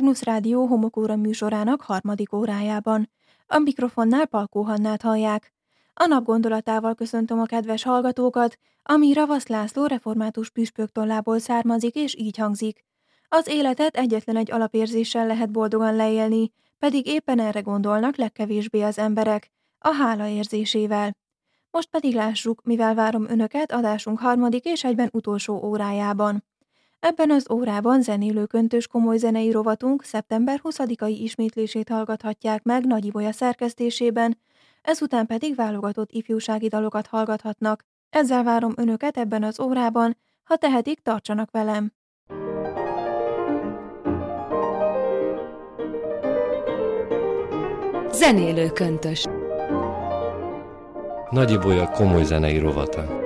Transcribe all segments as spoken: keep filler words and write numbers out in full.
Magnus Rádió homokóra műsorának harmadik órájában. A mikrofonnál Palkó Hannát hallják. A nap gondolatával köszöntöm a kedves hallgatókat, ami Ravasz László református püspök tollából származik, és így hangzik. Az életet egyetlen egy alapérzéssel lehet boldogan leélni, pedig éppen erre gondolnak legkevésbé az emberek, a hála érzésével. Most pedig lássuk, mivel várom önöket adásunk harmadik és egyben utolsó órájában. Ebben az órában zenélő köntös komoly zenei rovatunk szeptember huszadikai ismétlését hallgathatják meg Nagy Ibolya szerkesztésében, ezután pedig válogatott ifjúsági dalokat hallgathatnak. Ezzel várom önöket ebben az órában, ha tehetik, tartsanak velem! Zenélő köntös. Nagy Ibolya komoly zenei rovata.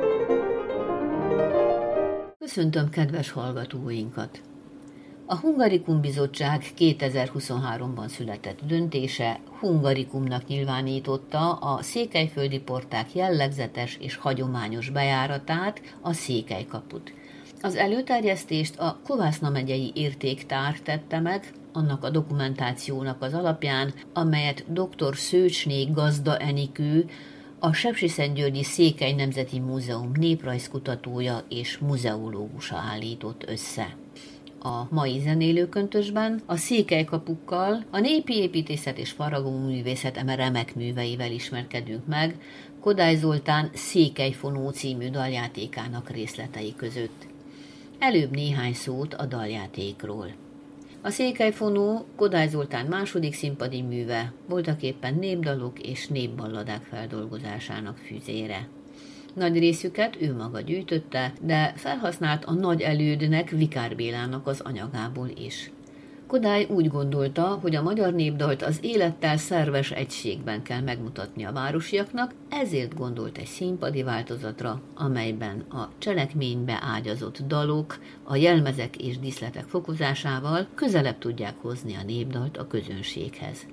Köszöntöm kedves hallgatóinkat! A Hungarikum Bizottság kétezer-huszonháromban született döntése hungarikumnak nyilvánította a székelyföldi porták jellegzetes és hagyományos bejáratát, a Székelykaput. Az előterjesztést a Kovászna megyei értéktár tette meg, annak a dokumentációnak az alapján, amelyet dr. Szőcsné Gazda Enikő, a Sepsiszentgyörgyi Székely Nemzeti Múzeum néprajzkutatója és muzeológusa állított össze. A mai zenélőköntösben a székelykapukkal, a népi építészet és faragóművészet eme remek műveivel ismerkedünk meg Kodály Zoltán Székelyfonó című daljátékának részletei között. Előbb néhány szót a daljátékról. A Székelyfonó Kodály Zoltán második színpadi műve, voltaképpen népdalok és népballadák feldolgozásának füzére. Nagy részüket ő maga gyűjtötte, de felhasznált a nagy elődnek, Vikár Bélának az anyagából is. Kodály úgy gondolta, hogy a magyar népdalt az élettel szerves egységben kell megmutatni a városiaknak, ezért gondolt egy színpadi változatra, amelyben a cselekménybe ágyazott dalok, a jelmezek és díszletek fokozásával közelebb tudják hozni a népdalt a közönséghez.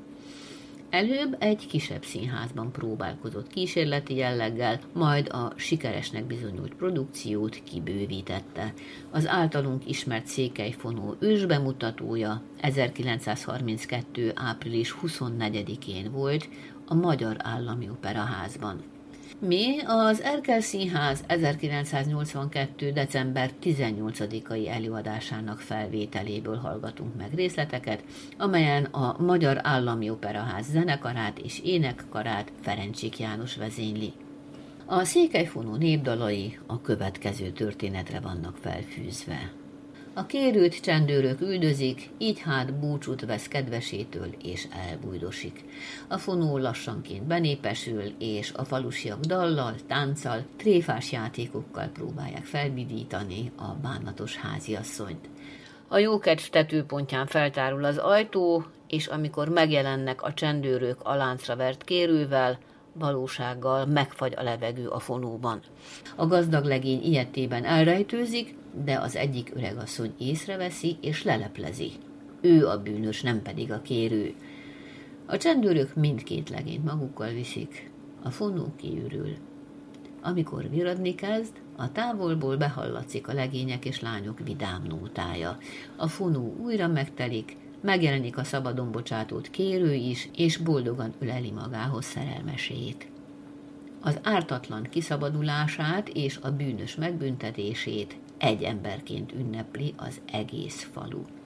Előbb egy kisebb színházban próbálkozott kísérleti jelleggel, majd a sikeresnek bizonyult produkciót kibővítette. Az általunk ismert Székelyfonó ősbemutatója ezerkilencszázharminckettő. április huszonnegyedikén volt a Magyar Állami Operaházban. Mi az Erkel Színház ezerkilencszáznyolcvankettő. december tizennyolcadikai előadásának felvételéből hallgatunk meg részleteket, amelyen a Magyar Állami Operaház zenekarát és énekkarát Ferencsik János vezényli. A Székelyfonó népdalai a következő történetre vannak felfűzve. A kérőt csendőrök üldözik, így hát búcsút vesz kedvesétől és elbújdosik. A fonó lassanként benépesül, és a falusiak dallal, tánccal, tréfás játékokkal próbálják felvidítani a bánatos háziasszonyt. A jókedv tetőpontján feltárul az ajtó, és amikor megjelennek a csendőrök a láncra vert kérővel, valósággal megfagy a levegő a fonóban. A gazdag legény ilyetében elrejtőzik, de az egyik öregasszony észreveszi és leleplezi. Ő a bűnös, nem pedig a kérő. A csendőrök mindkét legényt magukkal viszik, a fonó kiürül. Amikor viradni kezd, a távolból behallatszik a legények és lányok vidám nótája. A fonó újra megtelik, megjelenik a szabadon bocsátott kérő is, és boldogan öleli magához szerelmesét. Az ártatlan kiszabadulását és a bűnös megbüntetését egy emberként ünnepli az egész falu.